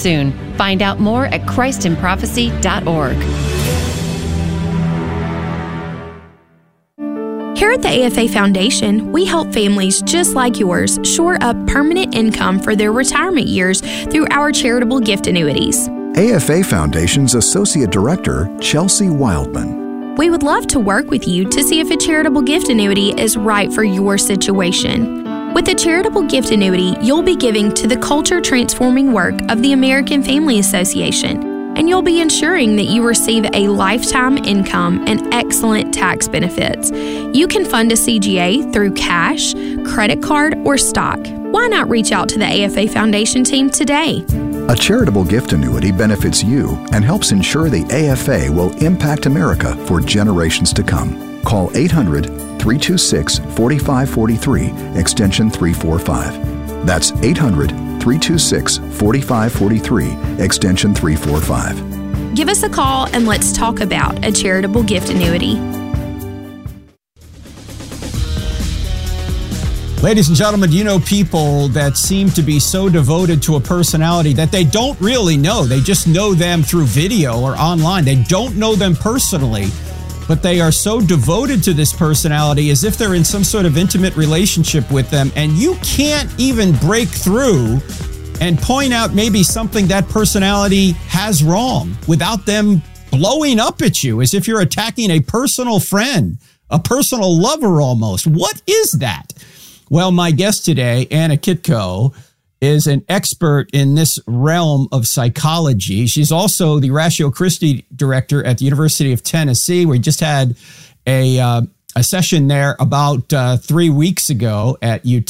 soon. Find out more at christinprophecy.org. Here at the AFA Foundation, we help families just like yours shore up permanent income for their retirement years through our charitable gift annuities. AFA Foundation's Associate Director, Chelsea Wildman. We would love to work with you to see if a charitable gift annuity is right for your situation. With a charitable gift annuity, you'll be giving to the culture-transforming work of the American Family Association, and you'll be ensuring that you receive a lifetime income and excellent tax benefits. You can fund a CGA through cash, credit card, or stock. Why not reach out to the AFA Foundation team today? A charitable gift annuity benefits you and helps ensure the AFA will impact America for generations to come. Call 800-326-4543, extension 345. That's 800-326-4543, extension 345. Give us a call and let's talk about a charitable gift annuity. Ladies and gentlemen, do you know people that seem to be so devoted to a personality that they don't really know? They just know them through video or online. They don't know them personally, but they are so devoted to this personality as if they're in some sort of intimate relationship with them, and you can't even break through and point out maybe something that personality has wrong without them blowing up at you as if you're attacking a personal friend, a personal lover almost. What is that? Well, my guest today, Anna Kitko, is an expert in this realm of psychology. She's also the Ratio Christi director at the University of Tennessee. We just had a session there about 3 weeks ago at UT.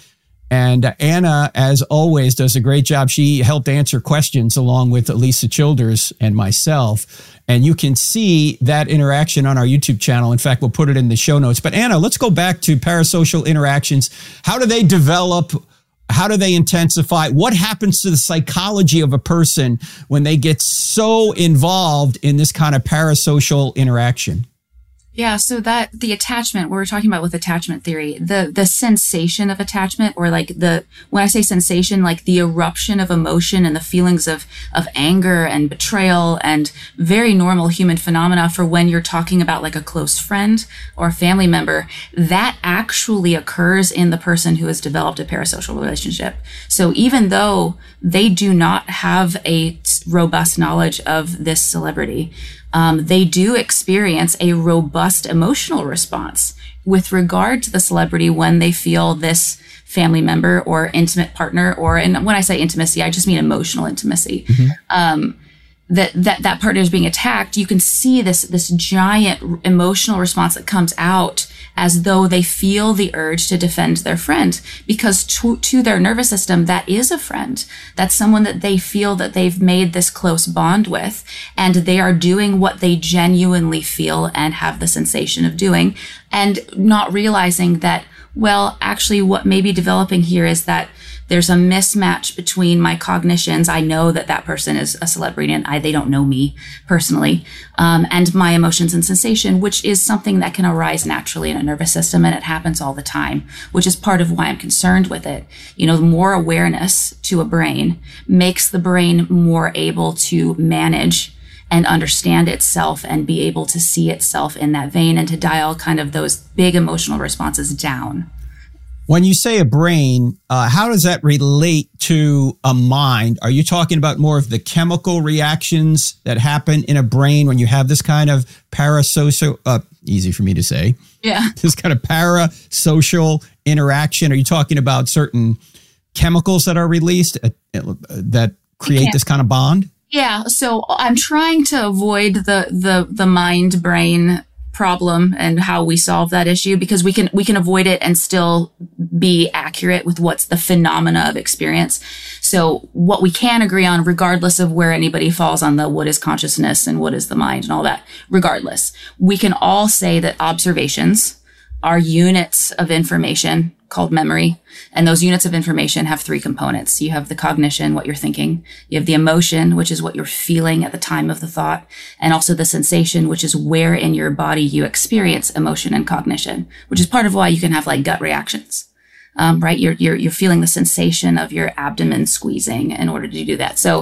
And Anna, as always, does a great job. She helped answer questions along with Lisa Childers and myself. And you can see that interaction on our YouTube channel. In fact, we'll put it in the show notes. But Anna, let's go back to parasocial interactions. How do they develop? How do they intensify? What happens to the psychology of a person when they get so involved in this kind of parasocial interaction? Yeah, so that the attachment, what we're talking about with attachment theory, the sensation of attachment, or like when I say sensation, like the eruption of emotion and the feelings of anger and betrayal and very normal human phenomena for when you're talking about like a close friend or a family member, that actually occurs in the person who has developed a parasocial relationship. So even though they do not have a robust knowledge of this celebrity, they do experience a robust emotional response with regard to the celebrity when they feel this family member or intimate partner, and when I say intimacy, I just mean emotional intimacy. Mm-hmm. That partner is being attacked. You can see this giant emotional response that comes out as though they feel the urge to defend their friend, because to their nervous system, that is a friend. That's someone that they feel that they've made this close bond with, and they are doing what they genuinely feel and have the sensation of doing, and not realizing that, well, actually what may be developing here is that there's a mismatch between my cognitions. I know that person is a celebrity and they don't know me personally. And my emotions and sensation, which is something that can arise naturally in a nervous system. And it happens all the time, which is part of why I'm concerned with it. You know, more awareness to a brain makes the brain more able to manage and understand itself and be able to see itself in that vein and to dial kind of those big emotional responses down. When you say a brain, how does that relate to a mind? Are you talking about more of the chemical reactions that happen in a brain when you have this kind of parasocial, easy for me to say, this kind of parasocial interaction? Are you talking about certain chemicals that are released that create this kind of bond? Yeah. So I'm trying to avoid the mind-brain problem and how we solve that issue, because we can avoid it and still be accurate with what's the phenomena of experience. So what we can agree on, regardless of where anybody falls on the what is consciousness and what is the mind and all that, regardless, we can all say that observations are units of information called memory. And those units of information have three components. You have the cognition, what you're thinking. You have the emotion, which is what you're feeling at the time of the thought. And also the sensation, which is where in your body you experience emotion and cognition, which is part of why you can have like gut reactions. Right? You're feeling the sensation of your abdomen squeezing in order to do that. So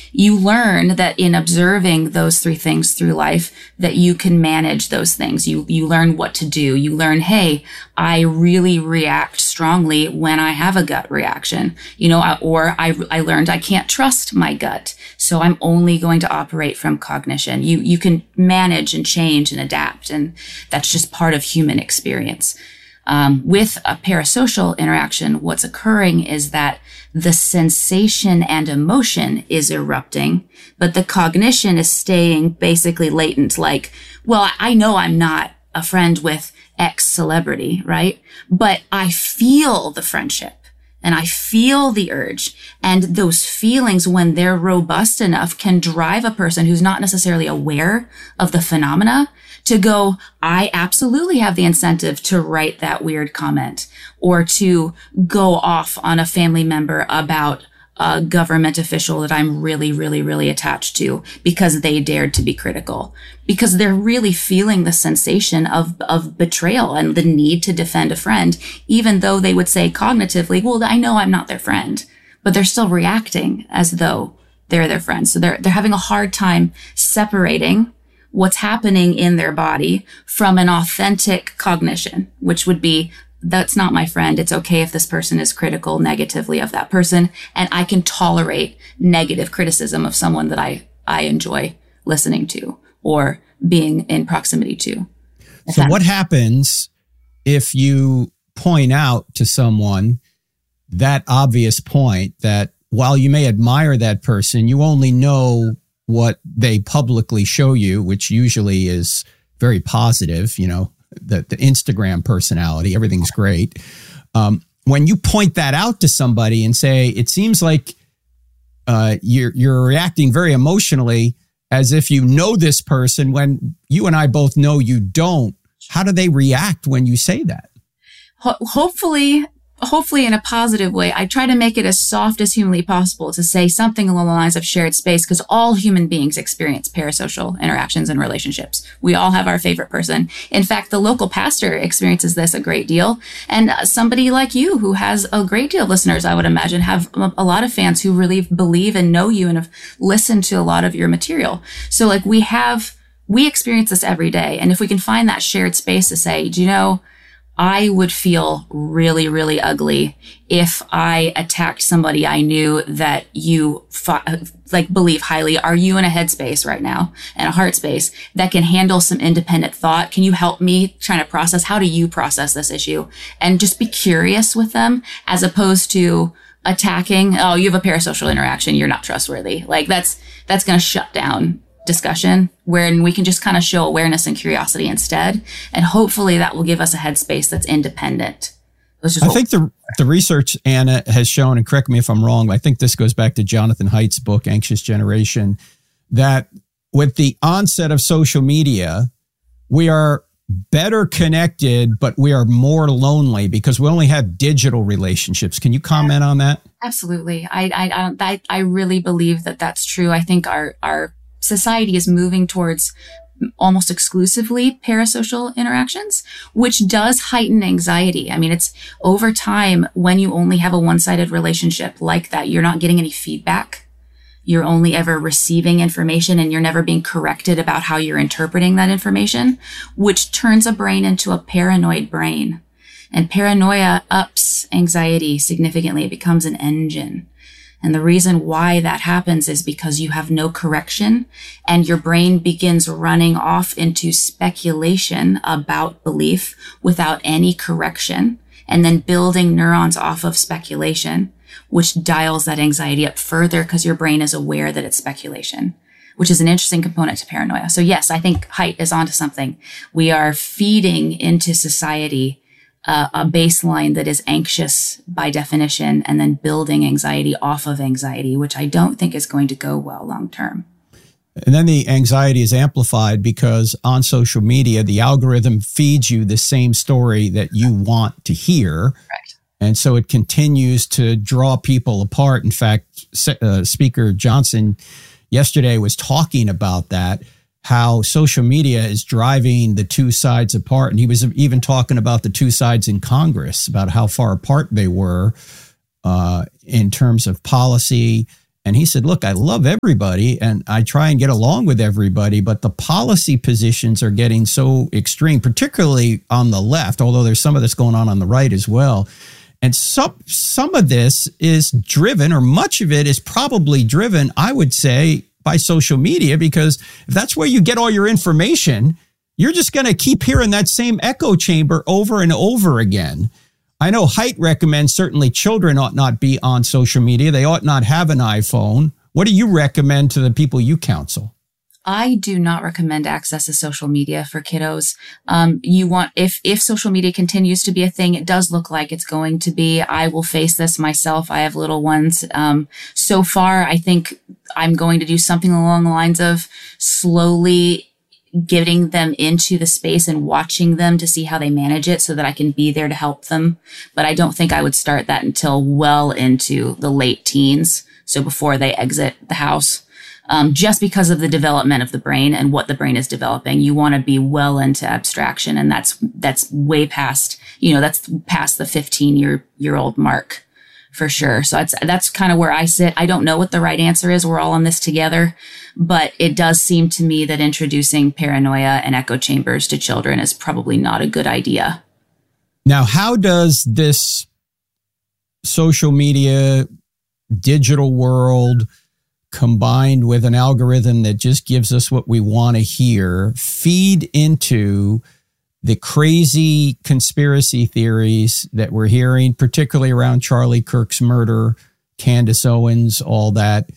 you learn that in observing those three things through life, that you can manage those things. You learn what to do. You learn, hey, I really react strongly when I have a gut reaction, or I learned I can't trust my gut. So I'm only going to operate from cognition. You can manage and change and adapt. And that's just part of human experience. With a parasocial interaction, what's occurring is that the sensation and emotion is erupting, but the cognition is staying basically latent. Like, well, I know I'm not a friend with X celebrity, right? But I feel the friendship and I feel the urge. And those feelings, when they're robust enough, can drive a person who's not necessarily aware of the phenomena to go, I absolutely have the incentive to write that weird comment, or to go off on a family member about a government official that I'm really, really, really attached to because they dared to be critical, because they're really feeling the sensation of betrayal and the need to defend a friend, even though they would say cognitively, well, I know I'm not their friend, but they're still reacting as though they're their friend. So they're having a hard time separating what's happening in their body from an authentic cognition, which would be, that's not my friend. It's okay if this person is critical negatively of that person. And I can tolerate negative criticism of someone that I enjoy listening to or being in proximity to. So what happens if you point out to someone that obvious point that while you may admire that person, you only know what they publicly show you, which usually is very positive, the Instagram personality, everything's great. When you point that out to somebody and say, it seems like you're reacting very emotionally as if you know this person when you and I both know you don't, how do they react when you say that? Hopefully in a positive way. I try to make it as soft as humanly possible to say something along the lines of shared space, because all human beings experience parasocial interactions and relationships. We all have our favorite person. In fact, the local pastor experiences this a great deal. And somebody like you who has a great deal of listeners, I would imagine, have a lot of fans who really believe and know you and have listened to a lot of your material. So like we experience this every day. And if we can find that shared space to say, do you know, I would feel really, really ugly if I attacked somebody I knew that you believe highly. Are you in a headspace right now and a heart space that can handle some independent thought? Can you help me trying to process? How do you process this issue? And just be curious with them as opposed to attacking. Oh, you have a parasocial interaction. You're not trustworthy. Like that's going to shut down discussion, wherein we can just kind of show awareness and curiosity instead. And hopefully that will give us a headspace that's independent. I think the research, Anna, has shown, and correct me if I'm wrong, but I think this goes back to Jonathan Haidt's book, Anxious Generation, that with the onset of social media, we are better connected, but we are more lonely because we only have digital relationships. Can you comment on that? Absolutely. I really believe that that's true. I think our society is moving towards almost exclusively parasocial interactions, which does heighten anxiety. I mean, it's over time when you only have a one-sided relationship like that, you're not getting any feedback. You're only ever receiving information and you're never being corrected about how you're interpreting that information, which turns a brain into a paranoid brain. And paranoia ups anxiety significantly. It becomes an engine. And the reason why that happens is because you have no correction and your brain begins running off into speculation about belief without any correction, and then building neurons off of speculation, which dials that anxiety up further because your brain is aware that it's speculation, which is an interesting component to paranoia. So yes, I think Haidt is onto something. We are feeding into society a baseline that is anxious by definition, and then building anxiety off of anxiety, which I don't think is going to go well long term. And then the anxiety is amplified because on social media, the algorithm feeds you the same story that you want to hear. Correct. And so it continues to draw people apart. In fact, Speaker Johnson yesterday was talking about that, how social media is driving the two sides apart. And he was even talking about the two sides in Congress, about how far apart they were in terms of policy And he said, look, I love everybody and I try and get along with everybody, but the policy positions are getting so extreme, particularly on the left, although there's some of this going on the right as well. And some of this is driven, or much of it is probably driven, I would say, by social media, because if that's where you get all your information, you're just going to keep hearing that same echo chamber over and over again. I know Haidt recommends certainly children ought not be on social media. They ought not have an iPhone. What do you recommend to the people you counsel? I do not recommend access to social media for kiddos. If social media continues to be a thing, it does look like it's going to be. I will face this myself. I have little ones. So far, I think I'm going to do something along the lines of slowly getting them into the space and watching them to see how they manage it so that I can be there to help them. But I don't think I would start that until well into the late teens. So before they exit the house. Just because of the development of the brain and what the brain is developing, you want to be well into abstraction. And that's way past, that's past the 15-year-old mark for sure. So that's kind of where I sit. I don't know what the right answer is. We're all on this together, but it does seem to me that introducing paranoia and echo chambers to children is probably not a good idea. Now, how does this social media, digital world, combined with an algorithm that just gives us what we want to hear, feed into the crazy conspiracy theories that we're hearing, particularly around Charlie Kirk's murder, Candace Owens, all that?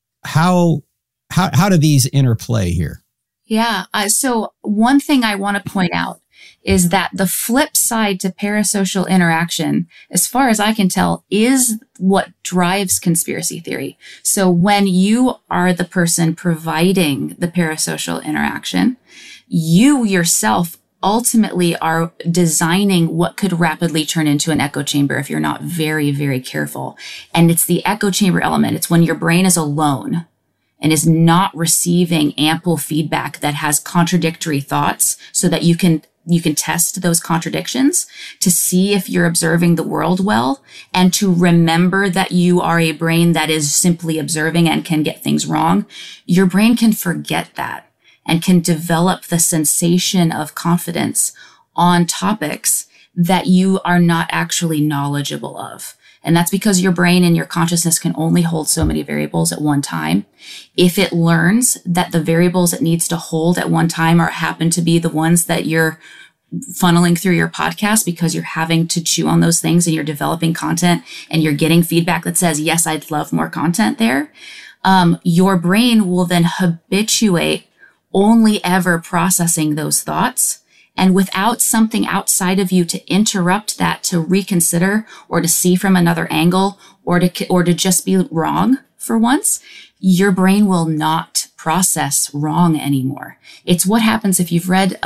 How do these interplay here? Yeah. So one thing I want to point out is that the flip side to parasocial interaction, as far as I can tell, is what drives conspiracy theory. So when you are the person providing the parasocial interaction, you yourself ultimately are designing what could rapidly turn into an echo chamber if you're not very, very careful. And it's the echo chamber element. It's when your brain is alone and is not receiving ample feedback that has contradictory thoughts so that you can test those contradictions to see if you're observing the world well, and to remember that you are a brain that is simply observing and can get things wrong. Your brain can forget that and can develop the sensation of confidence on topics that you are not actually knowledgeable of. And that's because your brain and your consciousness can only hold so many variables at one time. If it learns that the variables it needs to hold at one time happen to be the ones that you're funneling through your podcast because you're having to chew on those things and you're developing content and you're getting feedback that says, yes, I'd love more content there. Your brain will then habituate only ever processing those thoughts. And without something outside of you to interrupt that, to reconsider or to see from another angle or to just be wrong for once, your brain will not process wrong anymore. It's what happens if you've read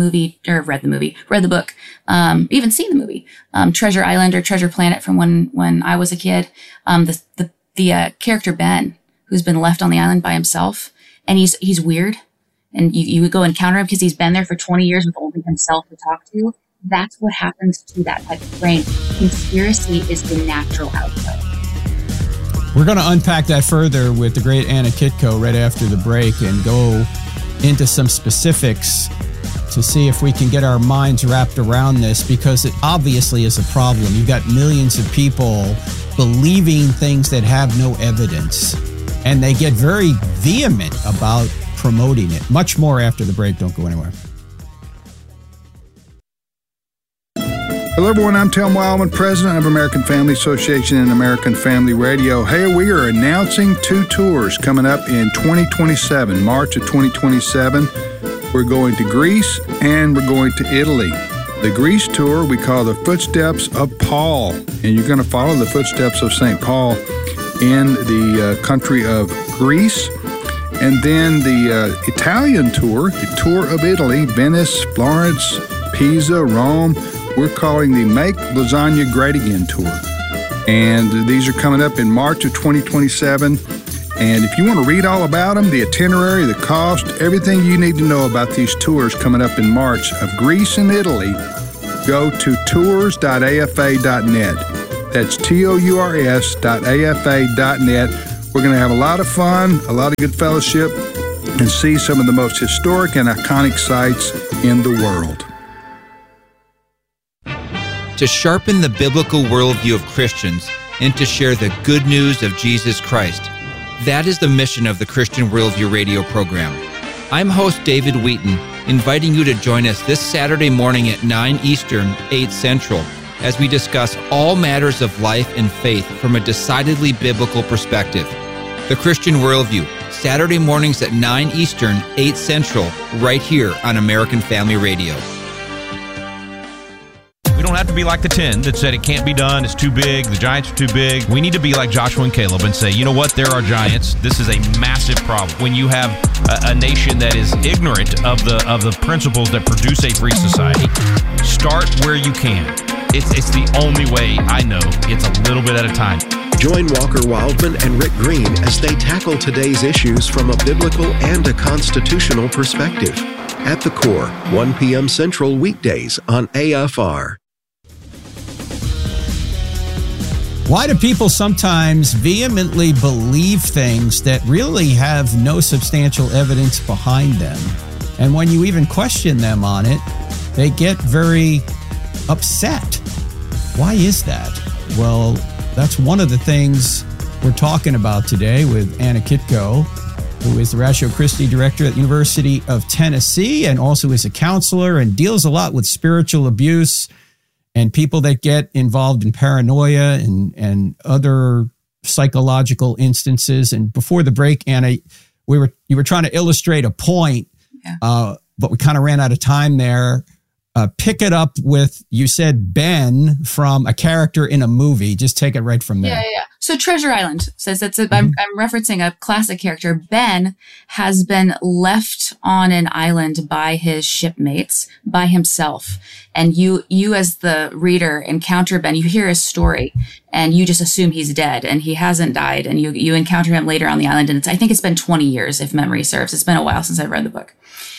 the book, even seen the movie, Treasure Island or Treasure Planet from when I was a kid. The character Ben, who's been left on the island by himself, and he's weird. And you would go encounter him because he's been there for 20 years with only himself to talk to. That's what happens to that type of brain. Conspiracy is the natural output. We're going to unpack that further with the great Anna Kitko right after the break and go into some specifics to see if we can get our minds wrapped around this, because it obviously is a problem. You've got millions of people believing things that have no evidence, and they get very vehement about promoting it. Much more after the break. Don't go anywhere. Hello, everyone. I'm Tim Wildman, president of American Family Association and American Family Radio. Hey, we are announcing 2 tours coming up in 2027, March of 2027. We're going to Greece and we're going to Italy. The Greece tour we call the Footsteps of Paul, and you're going to follow the footsteps of St. Paul in the country of Greece. And then the Italian tour, the tour of Italy, Venice, Florence, Pisa, Rome, we're calling the Make Lasagna Great Again tour. And these are coming up in March of 2027. And if you want to read all about them, the itinerary, the cost, everything you need to know about these tours coming up in March of Greece and Italy, go to tours.afa.net. That's tours.afa.net. We're going to have a lot of fun, a lot of good fellowship, and see some of the most historic and iconic sites in the world. To sharpen the biblical worldview of Christians and to share the good news of Jesus Christ. That is the mission of the Christian Worldview radio program. I'm host David Wheaton, inviting you to join us this Saturday morning at 9 Eastern, 8 Central, as we discuss all matters of life and faith from a decidedly biblical perspective. The Christian Worldview, Saturday mornings at 9 Eastern, 8 Central, right here on American Family Radio. We don't have to be like the 10 that said it can't be done, it's too big, the giants are too big. We need to be like Joshua and Caleb and say, you know what, there are giants. This is a massive problem. When you have a nation that is ignorant of the principles that produce a free society, start where you can. It's the only way I know. It's a little bit at a time. Join Walker Wildman and Rick Green as they tackle today's issues from a biblical and a constitutional perspective. At the Core, 1 p.m. Central weekdays on AFR. Why do people sometimes vehemently believe things that really have no substantial evidence behind them? And when you even question them on it, they get very upset. Why is that? Well, that's one of the things we're talking about today with Anna Kitko, who is the Ratio Christi Director at the University of Tennessee and also is a counselor and deals a lot with spiritual abuse and people that get involved in paranoia and other psychological instances. And before the break, Anna, you were trying to illustrate a point, but we kind of ran out of time there. Pick it up with, you said Ben from a character in a movie. Just take it right from there. Yeah. So Treasure Island says I'm referencing a classic character. Ben has been left on an island by his shipmates by himself. And you as the reader encounter Ben, you hear his story and you just assume he's dead and he hasn't died. And you encounter him later on the island. And I think it's been 20 years if memory serves. It's been a while since I've read the book.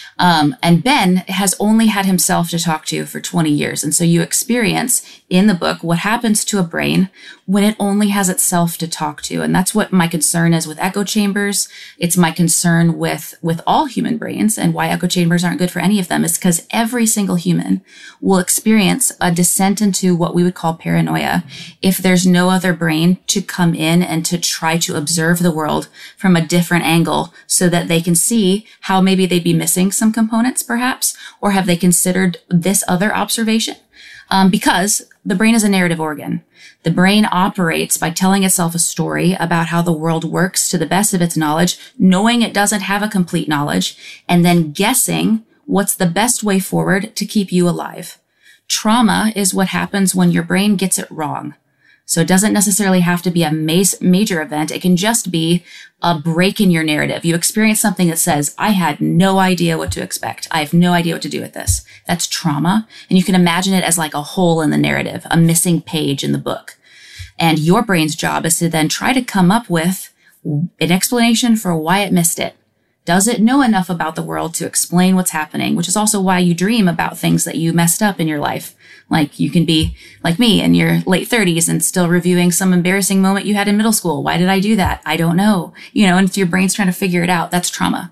And Ben has only had himself to talk to for 20 years. And so you experience in the book what happens to a brain when it only has itself to talk to. And that's what my concern is with echo chambers. It's my concern with all human brains, and why echo chambers aren't good for any of them is because every single human will experience a descent into what we would call paranoia if there's no other brain to come in and to try to observe the world from a different angle so that they can see how maybe they'd be missing some components perhaps, or have they considered this other observation? Because the brain is a narrative organ. The brain operates by telling itself a story about how the world works to the best of its knowledge, knowing it doesn't have a complete knowledge, and then guessing what's the best way forward to keep you alive. Trauma is what happens when your brain gets it wrong. So it doesn't necessarily have to be a major event. It can just be a break in your narrative. You experience something that says, I had no idea what to expect. I have no idea what to do with this. That's trauma. And you can imagine it as like a hole in the narrative, a missing page in the book. And your brain's job is to then try to come up with an explanation for why it missed it. Does it know enough about the world to explain what's happening? Which is also why you dream about things that you messed up in your life. Like you can be like me in your late 30s and still reviewing some embarrassing moment you had in middle school. Why did I do that? I don't know. And if your brain's trying to figure it out, that's trauma.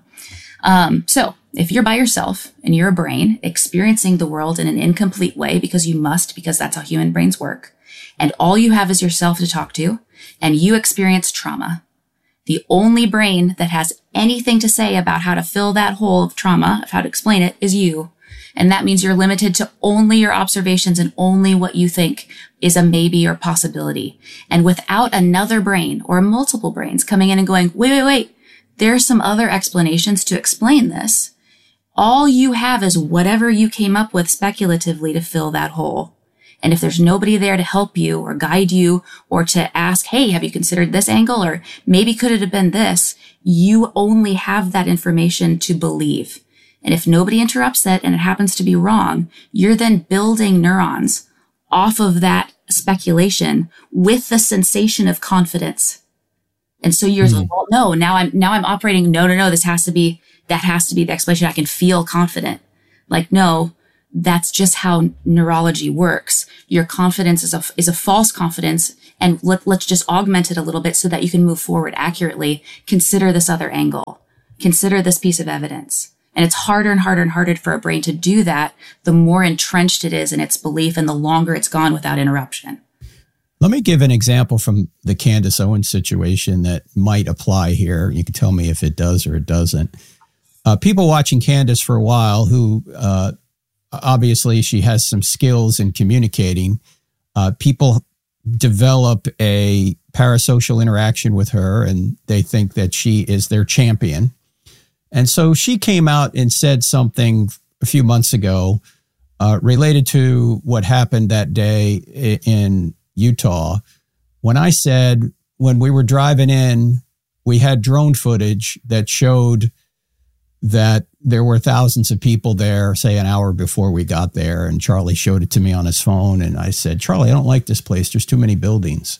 So if you're by yourself and you're a brain experiencing the world in an incomplete way because you must, because that's how human brains work, and all you have is yourself to talk to, and you experience trauma, the only brain that has anything to say about how to fill that hole of trauma, of how to explain it, is you. And that means you're limited to only your observations and only what you think is a maybe or possibility. And without another brain or multiple brains coming in and going, wait, there's some other explanations to explain this. All you have is whatever you came up with speculatively to fill that hole. And if there's nobody there to help you or guide you or to ask, hey, have you considered this angle? Or maybe could it have been this? You only have that information to believe. And if nobody interrupts it and it happens to be wrong, you're then building neurons off of that speculation with the sensation of confidence. And so you're like, well, no, now I'm operating. No, that has to be the explanation. I can feel confident. Like, no, that's just how neurology works. Your confidence is a false confidence, and let's just augment it a little bit so that you can move forward accurately. Consider this other angle. Consider this piece of evidence. And it's harder and harder and harder for a brain to do that the more entrenched it is in its belief and the longer it's gone without interruption. Let me give an example from the Candace Owens situation that might apply here. You can tell me if it does or it doesn't. People watching Candace for a while who obviously she has some skills in communicating. People develop a parasocial interaction with her and they think that she is their champion. And so she came out and said something a few months ago related to what happened that day in Utah. When I said, when we were driving in, we had drone footage that showed that there were thousands of people there, say an hour before we got there. And Charlie showed it to me on his phone. And I said, Charlie, I don't like this place. There's too many buildings.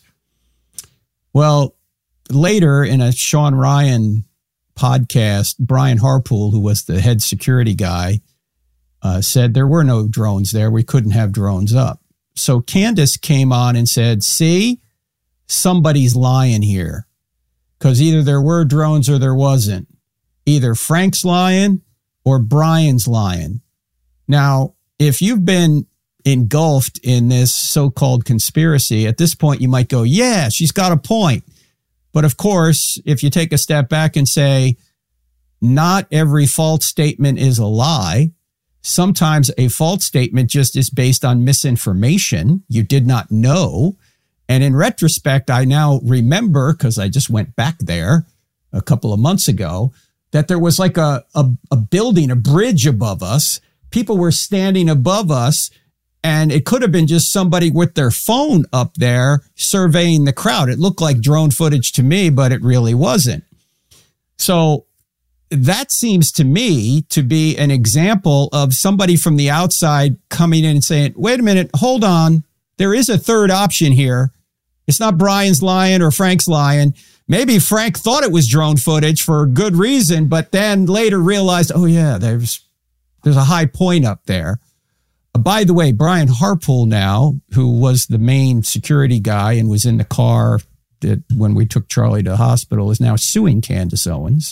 Well, later in a Sean Ryan podcast, Brian Harpool, who was the head security guy, said there were no drones there. We couldn't have drones up. So Candace came on and said, see, somebody's lying here because either there were drones or there wasn't. Either Frank's lying or Brian's lying. Now, if you've been engulfed in this so-called conspiracy, at this point, you might go, yeah, she's got a point. But of course, if you take a step back and say, not every false statement is a lie. Sometimes a false statement just is based on misinformation. You did not know. And in retrospect, I now remember, because I just went back there a couple of months ago, that there was like a building, a bridge above us. People were standing above us, and it could have been just somebody with their phone up there surveying the crowd. It looked like drone footage to me, but it really wasn't. So that seems to me to be an example of somebody from the outside coming in and saying, wait a minute, hold on. There is a third option here. It's not Brian's lying or Frank's lying. Maybe Frank thought it was drone footage for a good reason, but then later realized, oh yeah, there's a high point up there. By the way, Brian Harpool now, who was the main security guy and was in the car that when we took Charlie to the hospital, is now suing Candace Owens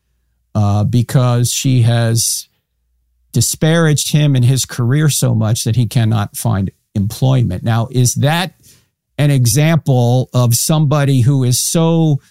because she has disparaged him and his career so much that he cannot find employment. Now, is that an example of somebody who is so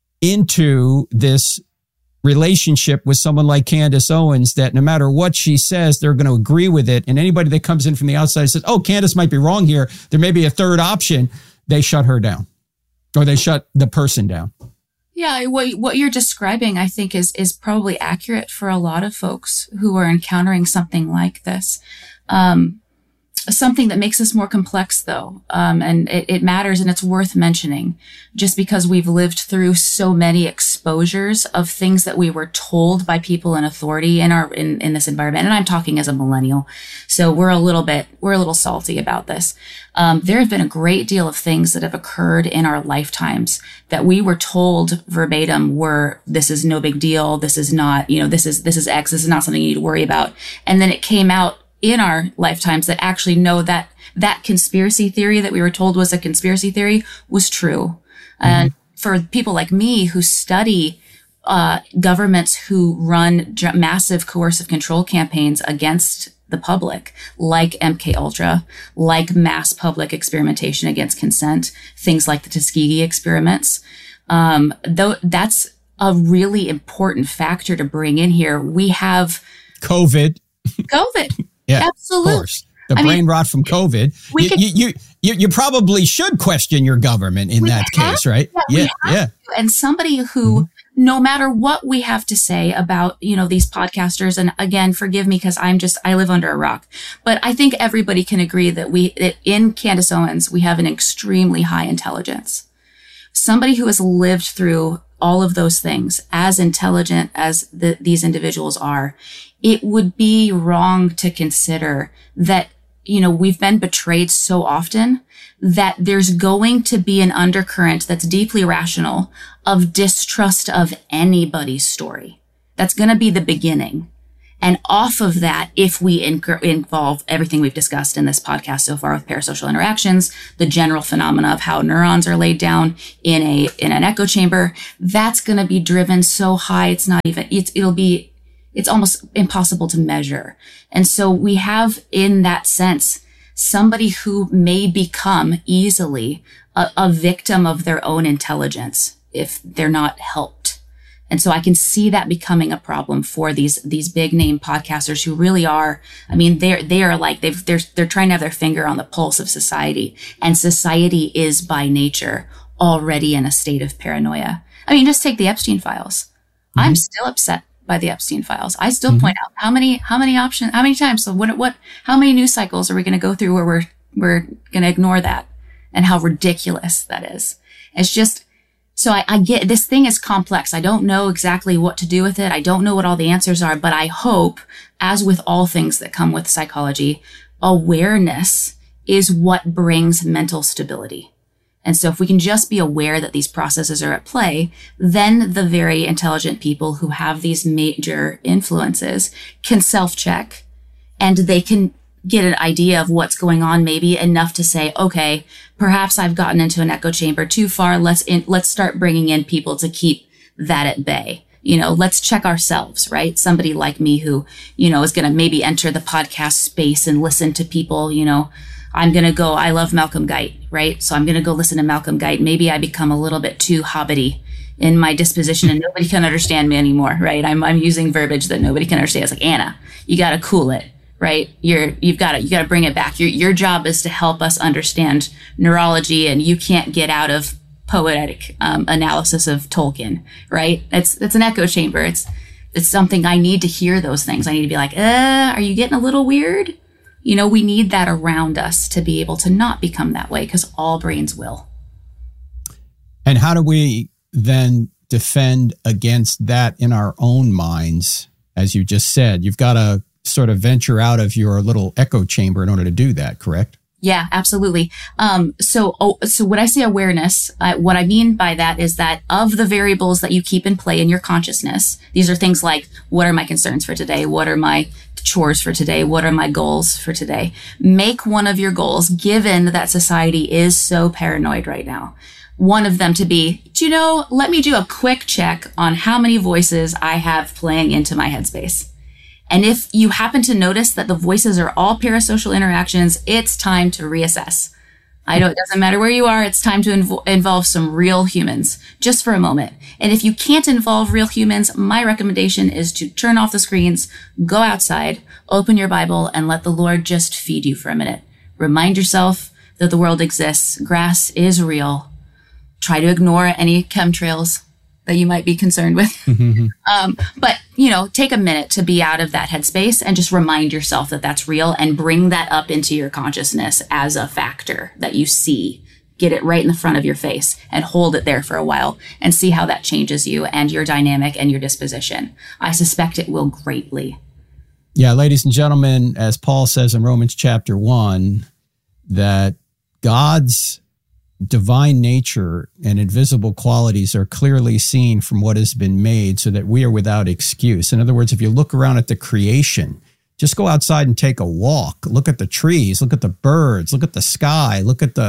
into this relationship with someone like Candace Owens that no matter what she says, they're going to agree with it? And anybody that comes in from the outside says, oh, Candace might be wrong here, there may be a third option, they shut her down or they shut the person down. Yeah, what you're describing, I think, is probably accurate for a lot of folks who are encountering something like this. Something that makes us more complex, though, and it matters, and it's worth mentioning, just because we've lived through so many exposures of things that we were told by people in authority in this environment. And I'm talking as a millennial, so we're a little salty about this. There have been a great deal of things that have occurred in our lifetimes that we were told verbatim were, this is no big deal, this is not, this is X, this is not something you need to worry about, and then it came out in our lifetimes that actually know that conspiracy theory that we were told was a conspiracy theory was true. Mm-hmm. And for people like me who study governments who run massive coercive control campaigns against the public, like MKUltra, like mass public experimentation against consent, things like the Tuskegee experiments, though that's a really important factor to bring in here. We have COVID. Yeah, absolutely. Of course. The brain rot from COVID. You probably should question your government in that case, right? Yeah. And somebody who, no matter what we have to say about, these podcasters, and again, forgive me because I live under a rock, but I think everybody can agree that in Candace Owens, we have an extremely high intelligence. Somebody who has lived through all of those things, as intelligent as these individuals are, it would be wrong to consider that, we've been betrayed so often that there's going to be an undercurrent that's deeply rational of distrust of anybody's story. That's going to be the beginning. And off of that, if we involve everything we've discussed in this podcast so far with parasocial interactions, the general phenomena of how neurons are laid down in an echo chamber, that's going to be driven so high. It's almost impossible to measure. And so we have, in that sense, somebody who may become easily a victim of their own intelligence if they're not helped. And so I can see that becoming a problem for these big name podcasters who really are, I mean, they are like, they're trying to have their finger on the pulse of society, and society is by nature already in a state of paranoia. I mean, just take the Epstein files. Mm-hmm. I'm still upset by the Epstein files. I still point out how many times, so how many news cycles are we going to go through where we're going to ignore that, and how ridiculous that is. It's just, so I get, this thing is complex. I don't know exactly what to do with it. I don't know what all the answers are, but I hope, as with all things that come with psychology, awareness is what brings mental stability. And so if we can just be aware that these processes are at play, then the very intelligent people who have these major influences can self-check, and they can get an idea of what's going on, maybe enough to say, okay, perhaps I've gotten into an echo chamber too far. Let's start bringing in people to keep that at bay. Let's check ourselves, right? Somebody like me who, is going to maybe enter the podcast space and listen to people, I'm going to go, I love Malcolm Guite, right? So I'm going to go listen to Malcolm Guite. Maybe I become a little bit too hobbity in my disposition and nobody can understand me anymore, right? I'm using verbiage that nobody can understand. It's like, Anna, you got to cool it. Right? You got to bring it back. Your job is to help us understand neurology, and you can't get out of poetic analysis of Tolkien, right? It's an echo chamber. It's something I need to hear those things. I need to be like, are you getting a little weird? We need that around us to be able to not become that way, because all brains will. And how do we then defend against that in our own minds? As you just said, you've got to sort of venture out of your little echo chamber in order to do that, correct? Yeah, absolutely. So when I say awareness, what I mean by that is that of the variables that you keep in play in your consciousness, these are things like, what are my concerns for today? What are my chores for today? What are my goals for today? Make one of your goals, given that society is so paranoid right now, one of them to be, let me do a quick check on how many voices I have playing into my headspace. And if you happen to notice that the voices are all parasocial interactions, it's time to reassess. It doesn't matter where you are. It's time to involve some real humans just for a moment. And if you can't involve real humans, my recommendation is to turn off the screens, go outside, open your Bible, and let the Lord just feed you for a minute. Remind yourself that the world exists. Grass is real. Try to ignore any chemtrails that you might be concerned with. But, take a minute to be out of that headspace and just remind yourself that that's real, and bring that up into your consciousness as a factor that you see. Get it right in the front of your face and hold it there for a while and see how that changes you and your dynamic and your disposition. I suspect it will greatly. Yeah, ladies and gentlemen, as Paul says in Romans chapter 1, that God's divine nature and invisible qualities are clearly seen from what has been made, so that we are without excuse. In other words, if you look around at the creation, just go outside and take a walk. Look at the trees, look at the birds, look at the sky, look at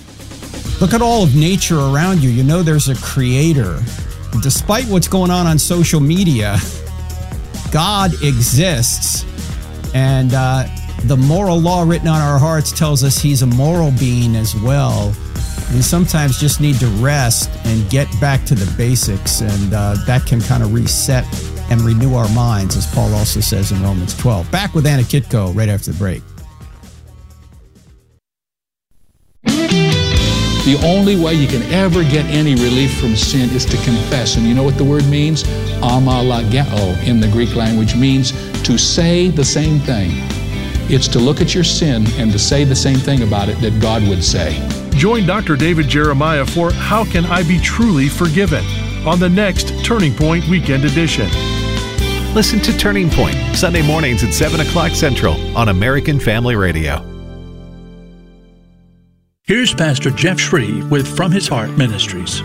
all of nature around you. There's a creator. Despite what's going on social media, God exists, and the moral law written on our hearts tells us he's a moral being as well. We sometimes just need to rest and get back to the basics, and that can kind of reset and renew our minds, as Paul also says in Romans 12. Back with Anna Kitko right after the break. The only way you can ever get any relief from sin is to confess. And you know what the word means? Amalageo in the Greek language means to say the same thing. It's to look at your sin and to say the same thing about it that God would say. Join Dr. David Jeremiah for How Can I Be Truly Forgiven? On the next Turning Point Weekend Edition. Listen to Turning Point, Sunday mornings at 7 o'clock Central on American Family Radio. Here's Pastor Jeff Shreve with From His Heart Ministries.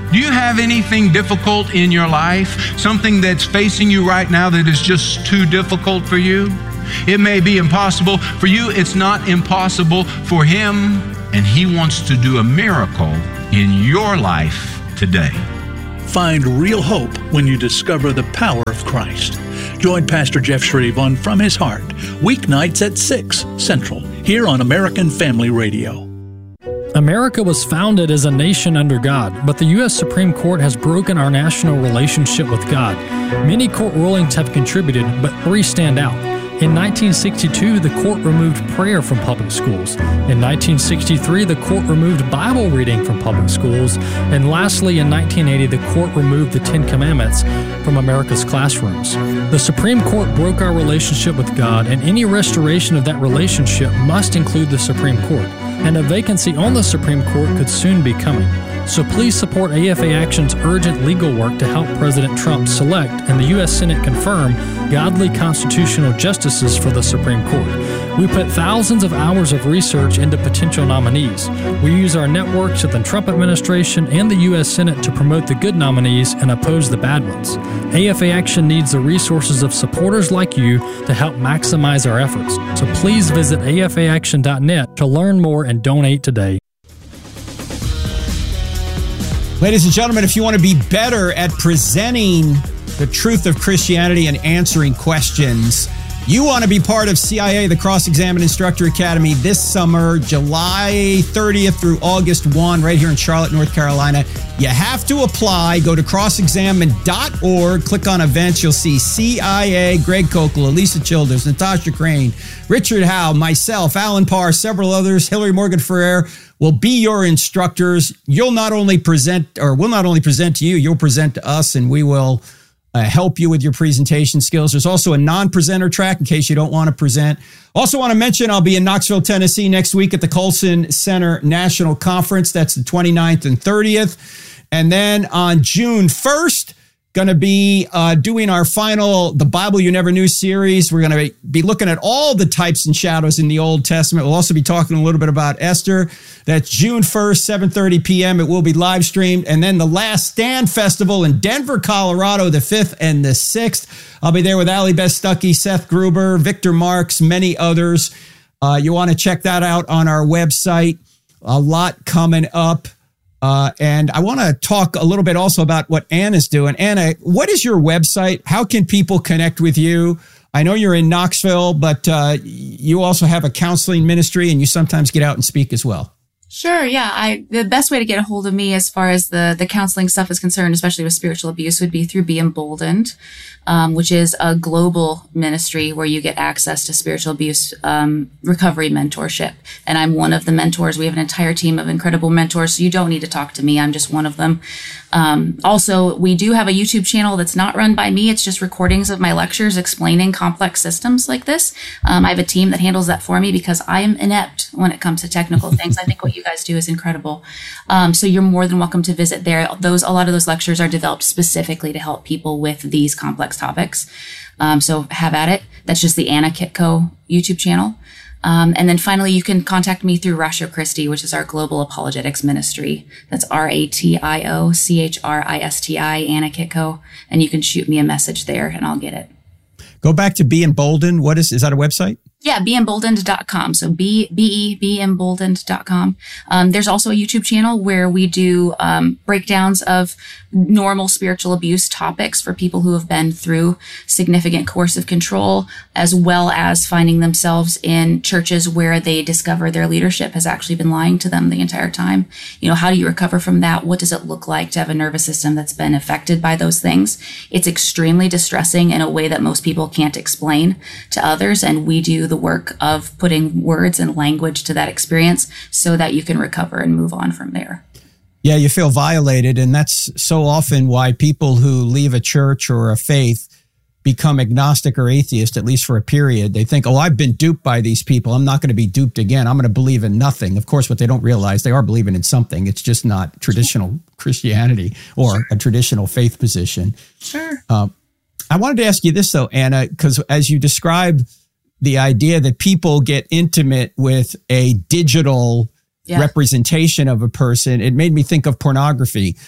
Do you have anything difficult in your life? Something that's facing you right now that is just too difficult for you? It may be impossible for you. It's not impossible for Him, and He wants to do a miracle in your life today. Find real hope when you discover the power of Christ. Join Pastor Jeff Shreve on From His Heart, weeknights at 6 Central, here on American Family Radio. America was founded as a nation under God, but the U.S. Supreme Court has broken our national relationship with God. Many court rulings have contributed, but 3 stand out. In 1962, the court removed prayer from public schools. In 1963, the court removed Bible reading from public schools. And lastly, in 1980, the court removed the 10 Commandments from America's classrooms. The Supreme Court broke our relationship with God, and any restoration of that relationship must include the Supreme Court. And a vacancy on the Supreme Court could soon be coming. So please support AFA Action's urgent legal work to help President Trump select and the U.S. Senate confirm godly constitutional justices for the Supreme Court. We put thousands of hours of research into potential nominees. We use our networks with the Trump administration and the U.S. Senate to promote the good nominees and oppose the bad ones. AFA Action needs the resources of supporters like you to help maximize our efforts. So please visit afaaction.net to learn more and donate today. Ladies and gentlemen, if you want to be better at presenting the truth of Christianity and answering questions, you want to be part of CIA, the Cross-Examine Instructor Academy, this summer, July 30th through August 1, right here in Charlotte, North Carolina. You have to apply. Go to crossexamine.org, click on events. You'll see CIA, Greg Kokel, Elisa Childers, Natasha Crane, Richard Howe, myself, Alan Parr, several others, Hillary Morgan Ferrer will be your instructors. We'll not only present to you, you'll present to us, and we will help you with your presentation skills. There's also a non-presenter track in case you don't want to present. Also want to mention I'll be in Knoxville, Tennessee next week at the Colson Center National Conference. That's the 29th and 30th. And then on June 1st, going to be doing our final The Bible You Never Knew series. We're going to be looking at all the types and shadows in the Old Testament. We'll also be talking a little bit about Esther. That's June 1st, 7:30 p.m. It will be live streamed. And then the Last Stand Festival in Denver, Colorado, the 5th and the 6th. I'll be there with Ali Beth Stuckey, Seth Gruber, Victor Marks, many others. You want to check that out on our website. A lot coming up. And I want to talk a little bit also about what Anna's doing. Anna, what is your website? How can people connect with you? I know you're in Knoxville, but you also have a counseling ministry and you sometimes get out and speak as well. Sure. Yeah. The best way to get a hold of me as far as the counseling stuff is concerned, especially with spiritual abuse, would be through Be Emboldened, which is a global ministry where you get access to spiritual abuse recovery mentorship. And I'm one of the mentors. We have an entire team of incredible mentors. So you don't need to talk to me. I'm just one of them. Also, we do have a YouTube channel that's not run by me. It's just recordings of my lectures explaining complex systems like this. I have a team that handles that for me because I am inept when it comes to technical things. I think what you guys do is incredible. So you're more than welcome to visit there. A lot of those lectures are developed specifically to help people with these complex topics. So have at it. That's just the Anna Kitco YouTube channel. And then finally, you can contact me through Ratio Christi, which is our global apologetics ministry. That's RATIOCHRISTI, Anna Kitco. And you can shoot me a message there and I'll get it. Go back to Be Emboldened. Is that a website? Yeah, beemboldened.com. So beemboldened.com. There's also a YouTube channel where we do breakdowns of normal spiritual abuse topics for people who have been through significant coercive control, as well as finding themselves in churches where they discover their leadership has actually been lying to them the entire time. You know, how do you recover from that? What does it look like to have a nervous system that's been affected by those things? It's extremely distressing in a way that most people can't explain to others, and we do the work of putting words and language to that experience so that you can recover and move on from there. Yeah, you feel violated, and that's so often why people who leave a church or a faith become agnostic or atheist, at least for a period. They think, oh, I've been duped by these people. I'm not going to be duped again. I'm going to believe in nothing. Of course, what they don't realize, they are believing in something. It's just not traditional Christianity or a traditional faith position. Sure. I wanted to ask you this, though, Anna, because as you describe the idea that people get intimate with a digital representation of a person, it made me think of pornography.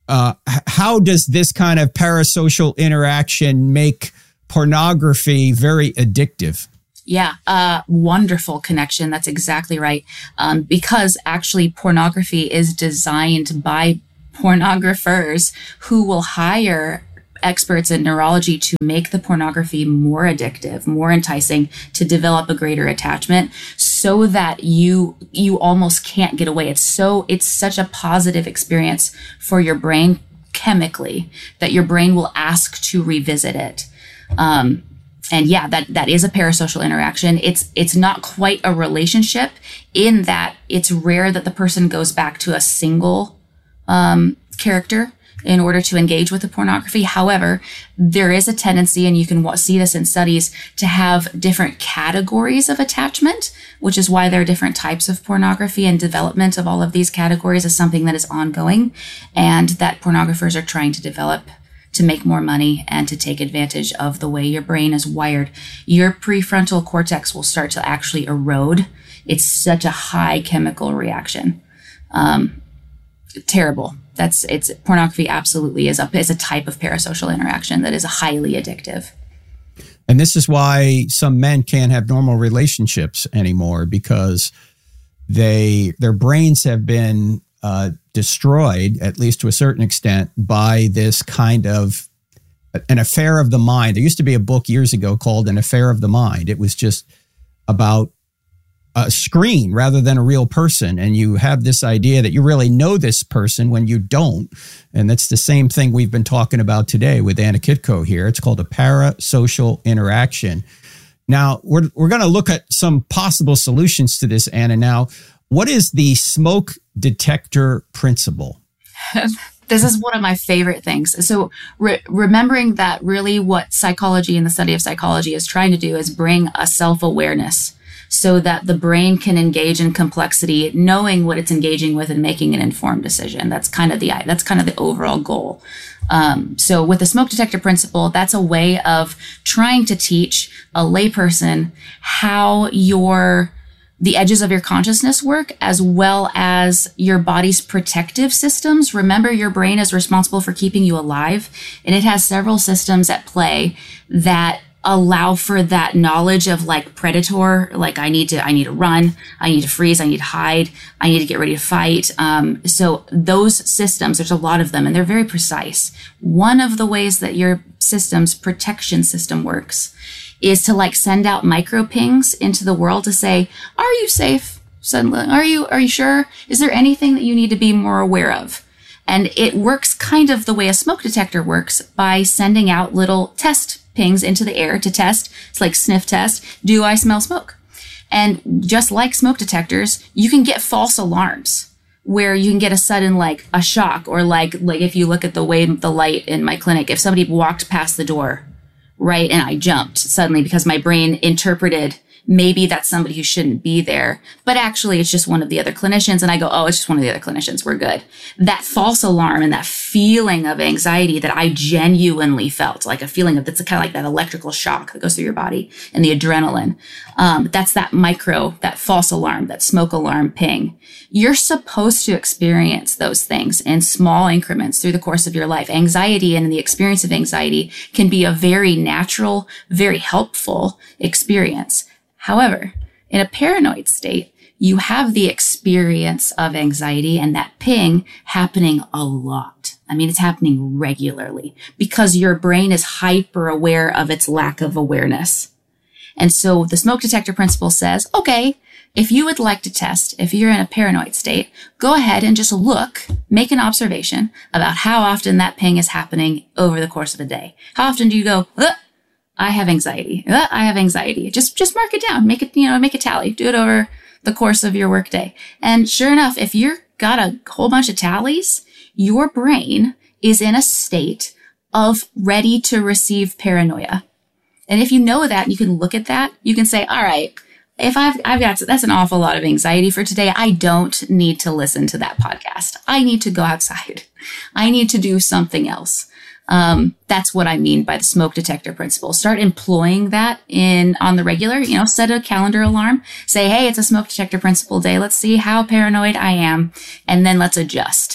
how does this kind of parasocial interaction make pornography very addictive? Yeah, wonderful connection. That's exactly right. Because actually pornography is designed by pornographers who will hire experts in neurology to make the pornography more addictive, more enticing, to develop a greater attachment so that you almost can't get away. It's such a positive experience for your brain chemically that your brain will ask to revisit it. And yeah, that is a parasocial interaction. It's not quite a relationship in that it's rare that the person goes back to a single character in order to engage with the pornography. However, there is a tendency, and you can see this in studies, to have different categories of attachment, which is why there are different types of pornography, and development of all of these categories is something that is ongoing and that pornographers are trying to develop to make more money and to take advantage of the way your brain is wired. Your prefrontal cortex will start to actually erode. It's such a high chemical reaction. Terrible. Pornography absolutely is a type of parasocial interaction that is highly addictive. And this is why some men can't have normal relationships anymore, because their brains have been destroyed, at least to a certain extent, by this kind of an affair of the mind. There used to be a book years ago called An Affair of the Mind. It was just about a screen rather than a real person. And you have this idea that you really know this person when you don't. And that's the same thing we've been talking about today with Anna Kitko here. It's called a parasocial interaction. Now, we're going to look at some possible solutions to this, Anna. Now, what is the smoke detector principle? This is one of my favorite things. So remembering that really what psychology and the study of psychology is trying to do is bring a self-awareness so that the brain can engage in complexity, knowing what it's engaging with and making an informed decision. That's kind of the overall goal. So with the smoke detector principle, that's a way of trying to teach a layperson how the edges of your consciousness work, as well as your body's protective systems. Remember, your brain is responsible for keeping you alive, and it has several systems at play that allow for that knowledge of like predator, like I need to run, I need to freeze, I need to hide, I need to get ready to fight. So those systems, there's a lot of them, and they're very precise. One of the ways that your system's protection system works is to like send out micro pings into the world to say, are you safe? Suddenly, are you sure? Is there anything that you need to be more aware of? And it works kind of the way a smoke detector works, by sending out little test pings into the air to test. It's like sniff test. Do I smell smoke? And just like smoke detectors, you can get false alarms where you can get a sudden, like a shock, or like if you look at the way the light in my clinic, if somebody walked past the door, right, and I jumped suddenly because my brain interpreted maybe that's somebody who shouldn't be there, but actually it's just one of the other clinicians. And I go, oh, it's just one of the other clinicians. We're good. That false alarm and that feeling of anxiety that I genuinely felt, like a feeling of, that's kind of like that electrical shock that goes through your body and the adrenaline. That's that false alarm, that smoke alarm ping. You're supposed to experience those things in small increments through the course of your life. Anxiety and the experience of anxiety can be a very natural, very helpful experience. However, in a paranoid state, you have the experience of anxiety and that ping happening a lot. I mean, it's happening regularly because your brain is hyper aware of its lack of awareness. And so the smoke detector principle says, okay, if you would like to test, if you're in a paranoid state, go ahead and just make an observation about how often that ping is happening over the course of a day. How often do you go, I have anxiety. I have anxiety. Just mark it down. Make a tally. Do it over the course of your workday. And sure enough, if you've got a whole bunch of tallies, your brain is in a state of ready to receive paranoia. And if you know that, you can look at that, you can say, all right, if I've got, that's an awful lot of anxiety for today. I don't need to listen to that podcast. I need to go outside. I need to do something else. That's what I mean by the smoke detector principle. Start employing that on the regular, set a calendar alarm, say, hey, it's a smoke detector principle day. Let's see how paranoid I am. And then let's adjust.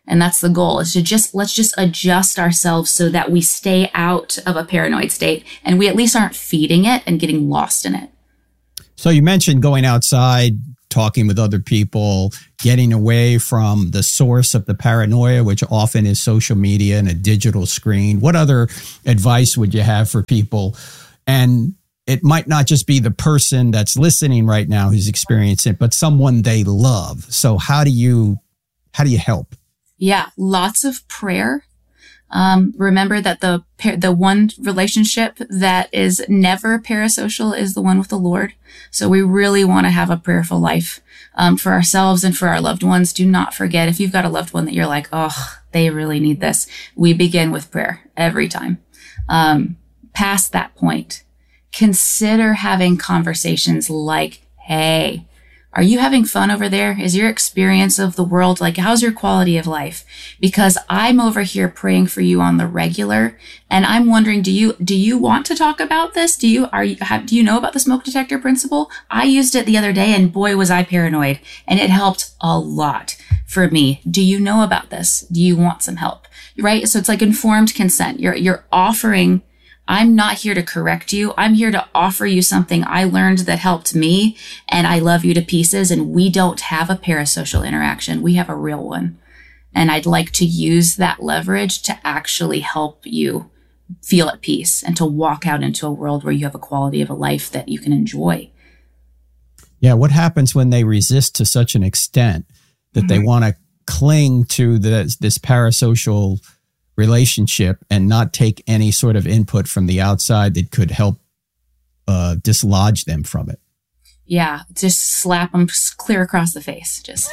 And that's the goal, is to let's just adjust ourselves so that we stay out of a paranoid state and we at least aren't feeding it and getting lost in it. So you mentioned going outside, talking with other people, getting away from the source of the paranoia, which often is social media and a digital screen. What other advice would you have for people? And it might not just be the person that's listening right now who's experiencing it, but someone they love. So how do you help? Yeah, lots of prayer. Remember that the one relationship that is never parasocial is the one with the Lord. So we really want to have a prayerful life for ourselves and for our loved ones. Do not forget, if you've got a loved one that you're like, oh, they really need this, we begin with prayer every time. Past that point, consider having conversations like, hey, are you having fun over there? Is your experience of the world, like, how's your quality of life? Because I'm over here praying for you on the regular, and I'm wondering, do you want to talk about this? Do you know about the smoke detector principle? I used it the other day, and boy, was I paranoid, and it helped a lot for me. Do you know about this? Do you want some help? Right? So it's like informed consent. You're offering. I'm not here to correct you. I'm here to offer you something I learned that helped me, and I love you to pieces, and we don't have a parasocial interaction. We have a real one. And I'd like to use that leverage to actually help you feel at peace and to walk out into a world where you have a quality of a life that you can enjoy. Yeah, what happens when they resist to such an extent that they want to cling to this parasocial relationship and not take any sort of input from the outside that could help dislodge them from it? Yeah, just slap them clear across the face. Just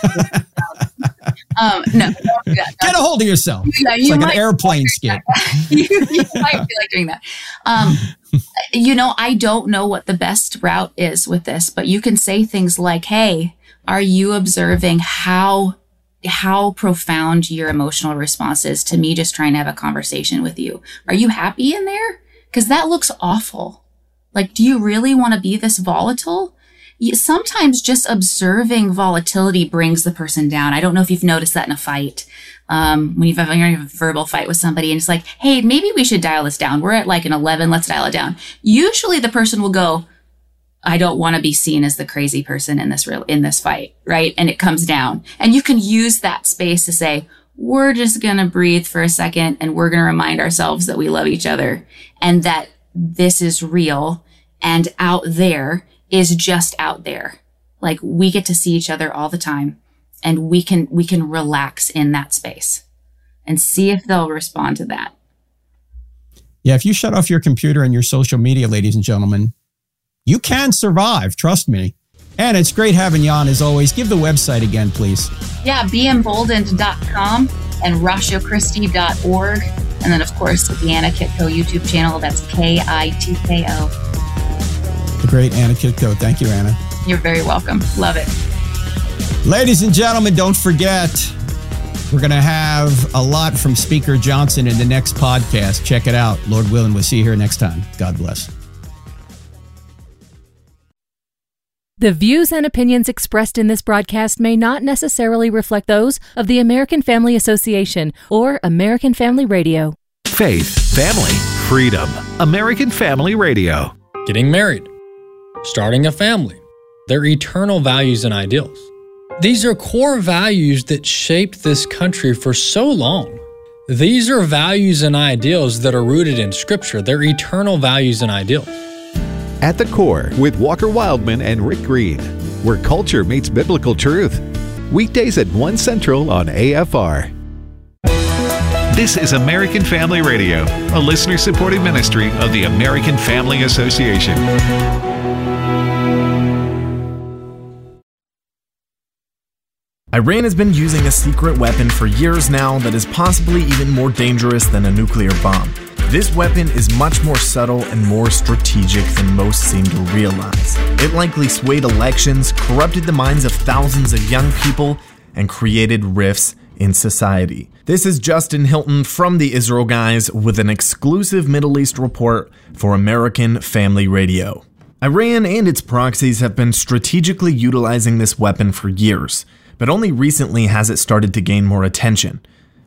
no. Get a hold of yourself. Yeah, it's like an airplane skit. you might feel like doing that. I don't know what the best route is with this, but you can say things like, hey, are you observing how profound your emotional response is to me just trying to have a conversation with you? Are you happy in there? Because that looks awful. Like, do you really want to be this volatile? Sometimes just observing volatility brings the person down. I don't know if you've noticed that in a fight. When you're having a verbal fight with somebody and it's like, hey, maybe we should dial this down. We're at like an 11. Let's dial it down. Usually the person will go, I don't want to be seen as the crazy person in this fight, right? And it comes down. And you can use that space to say, we're just going to breathe for a second and we're going to remind ourselves that we love each other and that this is real, and out there is just out there. Like, we get to see each other all the time, and we can relax in that space and see if they'll respond to that. Yeah, if you shut off your computer and your social media, ladies and gentlemen, you can survive, trust me. And it's great having you on as always. Give the website again, please. Yeah, beemboldened.com and ratiochristi.org. And then, of course, the Anna Kitko YouTube channel. That's KITKO. The great Anna Kitko. Thank you, Anna. You're very welcome. Love it. Ladies and gentlemen, don't forget, we're going to have a lot from Speaker Johnson in the next podcast. Check it out. Lord willing, we'll see you here next time. God bless. The views and opinions expressed in this broadcast may not necessarily reflect those of the American Family Association or American Family Radio. Faith, family, freedom. American Family Radio. Getting married, starting a family, their eternal values and ideals. These are core values that shaped this country for so long. These are values and ideals that are rooted in Scripture. They're eternal values and ideals. At the Core with Walker Wildman and Rick Green, where culture meets biblical truth. Weekdays at 1 Central on AFR. This is American Family Radio, a listener-supported ministry of the American Family Association. Iran has been using a secret weapon for years now that is possibly even more dangerous than a nuclear bomb. This weapon is much more subtle and more strategic than most seem to realize. It likely swayed elections, corrupted the minds of thousands of young people, and created rifts in society. This is Justin Hilton from the Israel Guys with an exclusive Middle East report for American Family Radio. Iran and its proxies have been strategically utilizing this weapon for years, but only recently has it started to gain more attention.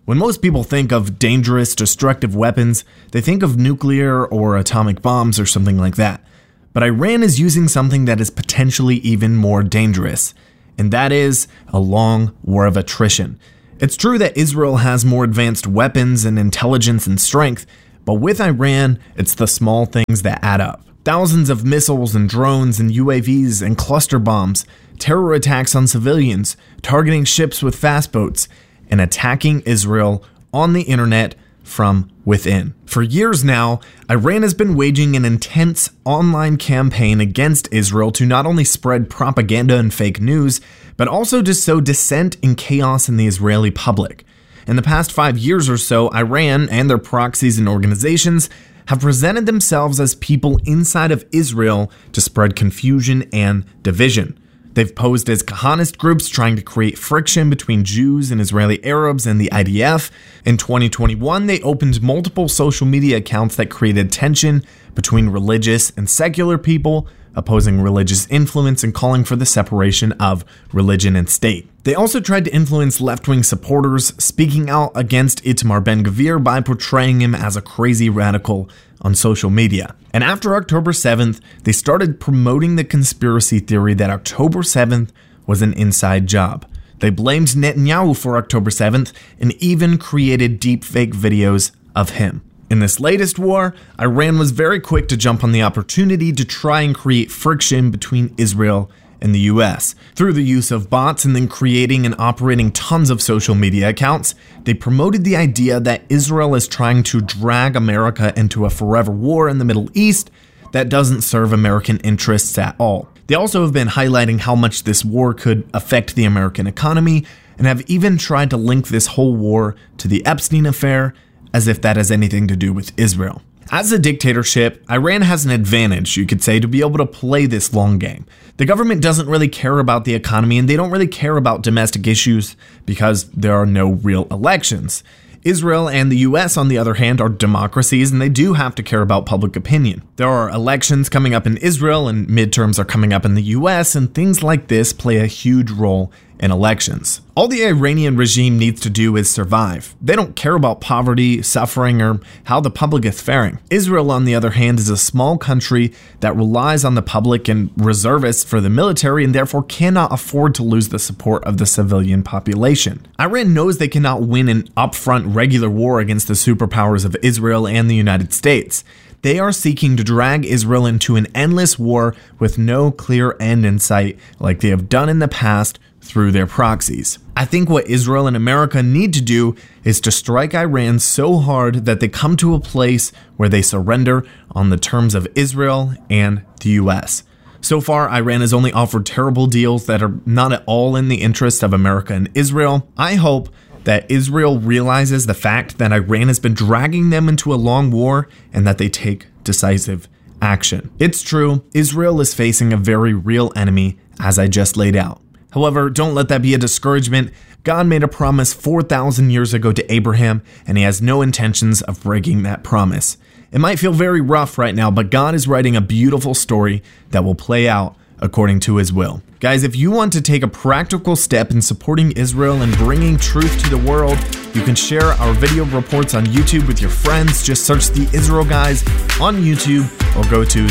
When most people think of dangerous, destructive weapons, they think of nuclear or atomic bombs or something like that. But Iran is using something that is potentially even more dangerous, and that is a long war of attrition. It's true that Israel has more advanced weapons and intelligence and strength, but with Iran, it's the small things that add up. Thousands of missiles and drones and UAVs and cluster bombs, terror attacks on civilians, targeting ships with fast boats, and attacking Israel on the internet from within. For years now, Iran has been waging an intense online campaign against Israel to not only spread propaganda and fake news, but also to sow dissent and chaos in the Israeli public. In the past 5 years or so, Iran and their proxies and organizations have presented themselves as people inside of Israel to spread confusion and division. They've posed as Kahanist groups trying to create friction between Jews and Israeli Arabs and the IDF. In 2021, they opened multiple social media accounts that created tension between religious and secular people, opposing religious influence and calling for the separation of religion and state. They also tried to influence left-wing supporters, speaking out against Itamar Ben-Gvir by portraying him as a crazy radical on social media. And after October 7th, they started promoting the conspiracy theory that October 7th was an inside job. They blamed Netanyahu for October 7th and even created deepfake videos of him. In this latest war, Iran was very quick to jump on the opportunity to try and create friction between Israel and the US. Through the use of bots and then creating and operating tons of social media accounts, they promoted the idea that Israel is trying to drag America into a forever war in the Middle East that doesn't serve American interests at all. They also have been highlighting how much this war could affect the American economy and have even tried to link this whole war to the Epstein affair, as if that has anything to do with Israel. As a dictatorship, Iran has an advantage, you could say, to be able to play this long game. The government doesn't really care about the economy, and they don't really care about domestic issues because there are no real elections. Israel and the US, on the other hand, are democracies, and they do have to care about public opinion. There are elections coming up in Israel, and midterms are coming up in the US, and things like this play a huge role in elections. All the Iranian regime needs to do is survive. They don't care about poverty, suffering, or how the public is faring. Israel, on the other hand, is a small country that relies on the public and reservists for the military and therefore cannot afford to lose the support of the civilian population. Iran knows they cannot win an upfront regular war against the superpowers of Israel and the United States. They are seeking to drag Israel into an endless war with no clear end in sight, like they have done in the past through their proxies. I think what Israel and America need to do is to strike Iran so hard that they come to a place where they surrender on the terms of Israel and the US. So far, Iran has only offered terrible deals that are not at all in the interest of America and Israel. I hope that Israel realizes the fact that Iran has been dragging them into a long war and that they take decisive action. It's true, Israel is facing a very real enemy, as I just laid out. However, don't let that be a discouragement. God made a promise 4,000 years ago to Abraham, and he has no intentions of breaking that promise. It might feel very rough right now, but God is writing a beautiful story that will play out according to his will. Guys, if you want to take a practical step in supporting Israel and bringing truth to the world, you can share our video reports on YouTube with your friends. Just search The Israel Guys on YouTube or go to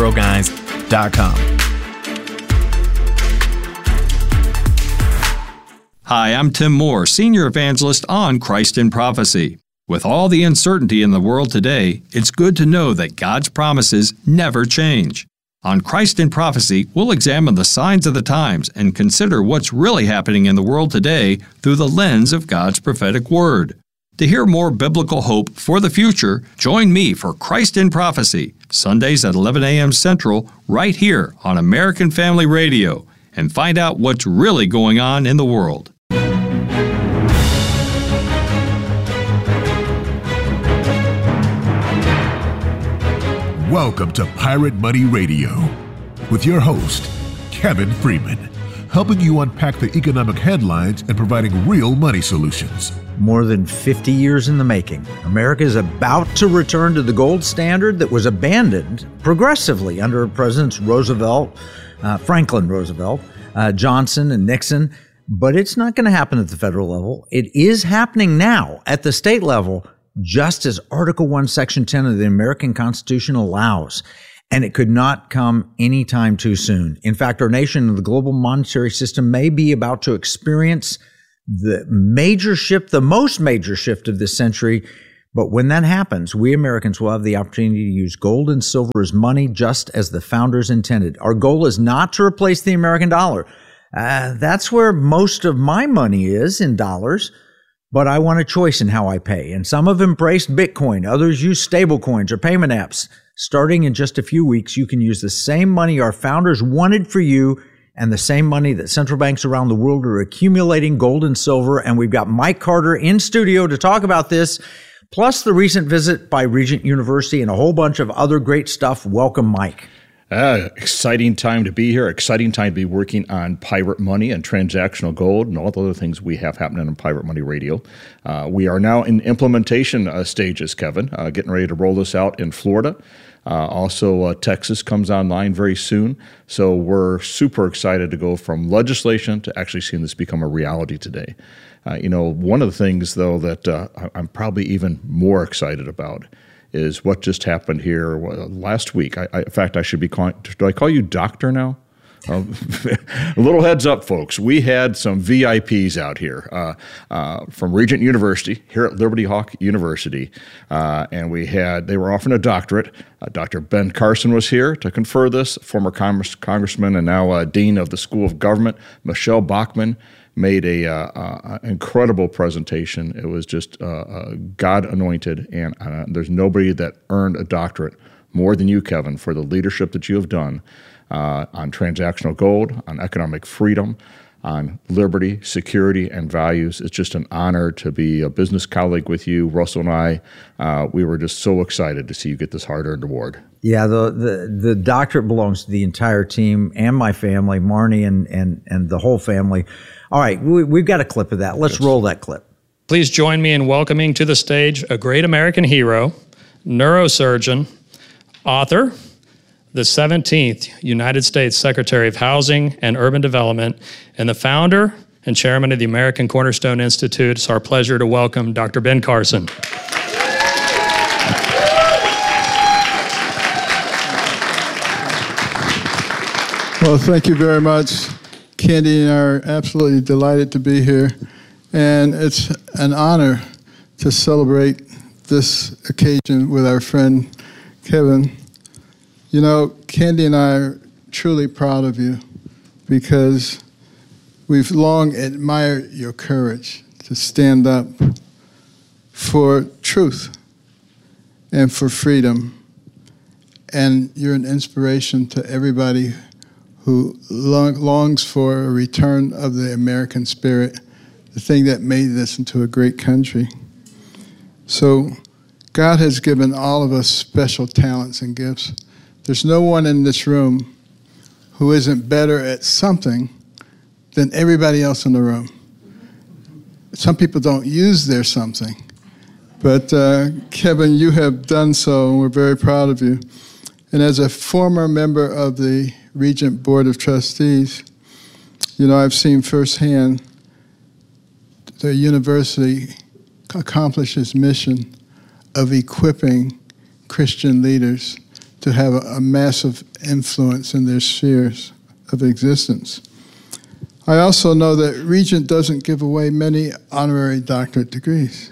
theisraelguys.com. Hi, I'm Tim Moore, Senior Evangelist on Christ in Prophecy. With all the uncertainty in the world today, it's good to know that God's promises never change. On Christ in Prophecy, we'll examine the signs of the times and consider what's really happening in the world today through the lens of God's prophetic word. To hear more biblical hope for the future, join me for Christ in Prophecy, Sundays at 11 a.m. Central, right here on American Family Radio, and find out what's really going on in the world. Welcome to Pirate Money Radio with your host, Kevin Freeman, helping you unpack the economic headlines and providing real money solutions. More than 50 years in the making, America is about to return to the gold standard that was abandoned progressively under Presidents Roosevelt, Franklin Roosevelt, Johnson, and Nixon. But it's not going to happen at the federal level. It is happening now at the state level, just as Article 1, Section 10 of the American Constitution allows. And it could not come anytime too soon. In fact, our nation and the global monetary system may be about to experience the major shift, the most major shift of this century. But when that happens, we Americans will have the opportunity to use gold and silver as money just as the founders intended. Our goal is not to replace the American dollar. That's where most of my money is, in dollars. But I want a choice in how I pay. And some have embraced Bitcoin. Others use stable coins or payment apps. Starting in just a few weeks, you can use the same money our founders wanted for you and the same money that central banks around the world are accumulating, gold and silver. And we've got Mike Carter in studio to talk about this, plus the recent visit by Regent University and a whole bunch of other great stuff. Welcome, Mike. Exciting time to be here. Exciting time to be working on pirate money and transactional gold and all the other things we have happening on Pirate Money Radio. We are now in implementation stages, Kevin, getting ready to roll this out in Florida. Also, Texas comes online very soon. So we're super excited to go from legislation to actually seeing this become a reality today. One of the things, though, that I'm probably even more excited about is what just happened here last week. In fact, I should be calling, do I call you doctor now? A little heads up, folks. We had some VIPs out here from Regent University here at Liberty Hawk University, and they were offering a doctorate. Dr. Ben Carson was here to confer this. Former congressman and now dean of the School of Government, Michelle Bachmann, made a incredible presentation. It was just God anointed, and there's nobody that earned a doctorate more than you, Kevin, for the leadership that you have done on transactional gold, on economic freedom, on liberty, security, and values. It's just an honor to be a business colleague with you. Russell and I, we were just so excited to see you get this hard-earned award. Yeah, the doctorate belongs to the entire team and my family, Marnie and the whole family. All right, we've got a clip of that. Let's roll that clip. Please join me in welcoming to the stage a great American hero, neurosurgeon, author, the 17th United States Secretary of Housing and Urban Development, and the founder and chairman of the American Cornerstone Institute. It's our pleasure to welcome Dr. Ben Carson. Well, thank you very much. Candy and I are absolutely delighted to be here, and it's an honor to celebrate this occasion with our friend Kevin. You know, Candy and I are truly proud of you because we've long admired your courage to stand up for truth and for freedom, and you're an inspiration to everybody who longs for a return of the American spirit, the thing that made this into a great country. So God has given all of us special talents and gifts. There's no one in this room who isn't better at something than everybody else in the room. Some people don't use their something, but Kevin, you have done so, and we're very proud of you. And as a former member of the Regent Board of Trustees, you know, I've seen firsthand the university accomplish its mission of equipping Christian leaders to have a massive influence in their spheres of existence. I also know that Regent doesn't give away many honorary doctorate degrees.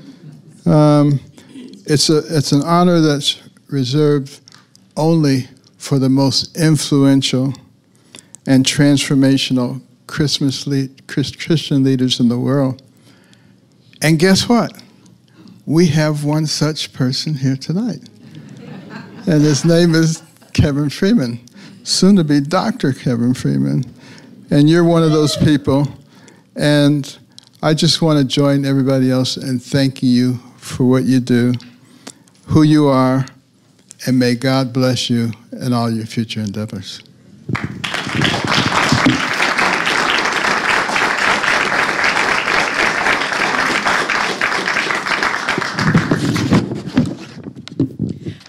It's an honor that's reserved only for the most influential and transformational Christian leaders in the world. And guess what? We have one such person here tonight. And his name is Kevin Freeman, soon to be Dr. Kevin Freeman. And you're one of those people. And I just want to join everybody else in thanking you for what you do, who you are, and may God bless you in all your future endeavors.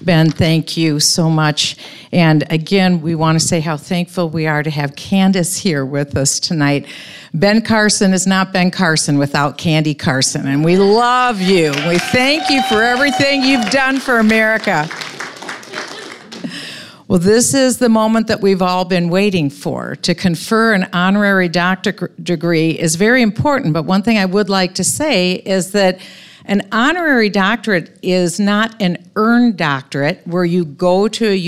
Ben, thank you so much. And again, we want to say how thankful we are to have Candace here with us tonight. Ben Carson is not Ben Carson without Candy Carson, and we love you. We thank you for everything you've done for America. Well, this is the moment that we've all been waiting for. To confer an honorary doctorate degree is very important, but one thing I would like to say is that an honorary doctorate is not an earned doctorate where you go to a